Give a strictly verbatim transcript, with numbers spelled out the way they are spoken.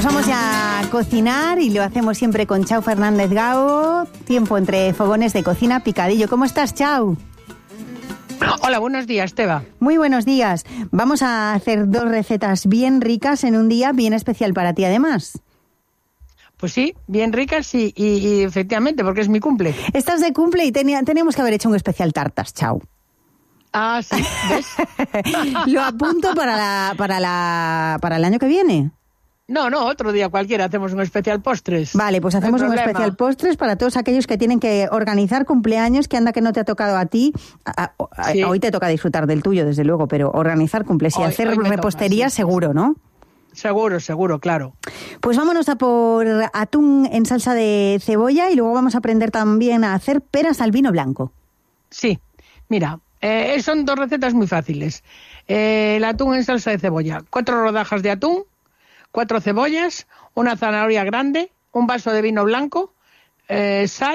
Pues vamos ya a cocinar y lo hacemos siempre con Chao Fernández Gago. Tiempo entre fogones de cocina, picadillo. ¿Cómo estás, Chao? Hola, buenos días, Teba. Muy buenos días. Vamos a hacer dos recetas bien ricas en un día bien especial para ti, además. Pues sí, bien ricas y, y, y efectivamente, porque es mi cumple. Estás de cumple y tenía, teníamos que haber hecho un especial tartas, Chao. Ah, sí, ¿ves? Lo apunto para la, para la, para el año que viene. No, no, otro día cualquiera hacemos un especial postres. Vale, pues hacemos no un especial postres para todos aquellos que tienen que organizar cumpleaños, que anda que no te ha tocado a ti. A, a, sí. Hoy te toca disfrutar del tuyo, desde luego, pero organizar cumples y hoy, hacer hoy repostería toca, sí. Seguro, ¿no? Seguro, seguro, claro. Pues vámonos a por atún en salsa de cebolla y luego vamos a aprender también a hacer peras al vino blanco. Sí, mira, eh, son dos recetas muy fáciles. Eh, el atún en salsa de cebolla, cuatro rodajas de atún, cuatro cebollas, una zanahoria grande, un vaso de vino blanco, eh, sal